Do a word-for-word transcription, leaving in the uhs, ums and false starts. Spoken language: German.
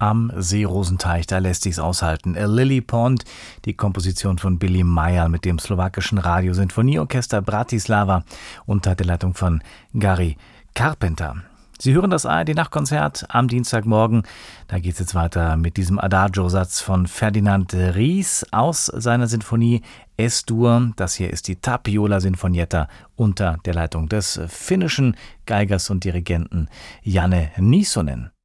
Am Seerosenteich, da lässt sich's aushalten. A Lily Pond, die Komposition von Billy Meyer mit dem slowakischen Radiosinfonieorchester Bratislava unter der Leitung von Gary Carpenter. Sie hören das A R D-Nachtkonzert am Dienstagmorgen. Da geht es jetzt weiter mit diesem Adagio-Satz von Ferdinand Ries aus seiner Sinfonie S-Dur. Das hier ist die Tapiola Sinfonietta unter der Leitung des finnischen Geigers und Dirigenten Janne Nisonen.